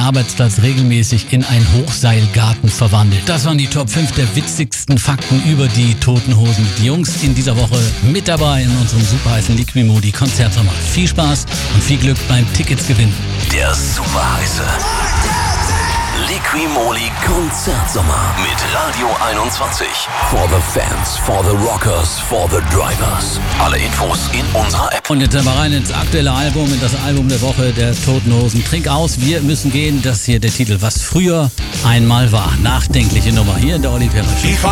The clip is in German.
Arbeitsplatz regelmäßig in einen Hochseilgarten verwandelt. Das waren die Top 5 der witzigsten Fakten über die Toten Hosen. Die Jungs in dieser Woche mit dabei in unserem super heißen Liquimodi Konzertsommer. Viel Spaß und viel Glück beim Tickets gewinnen. Der super heiße Liquimoli Konzertsommer mit Radio 21. For the fans, for the rockers, for the drivers. Alle Infos in unserer App. Und jetzt mal rein ins aktuelle Album, in das Album der Woche der Toten Hosen. Trink aus, wir müssen gehen. Das hier der Titel, was früher einmal war. Nachdenkliche Nummer hier in der Oliver Show.